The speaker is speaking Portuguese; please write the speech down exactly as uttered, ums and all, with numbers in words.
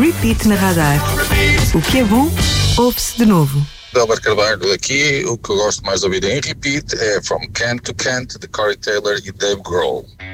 Repeat na Radar. O que é bom, ouve-se de novo. Delber Carvalho aqui, o que eu gosto mais de ouvir em repeat é From Can to Can't, de Corey Taylor e Dave Grohl.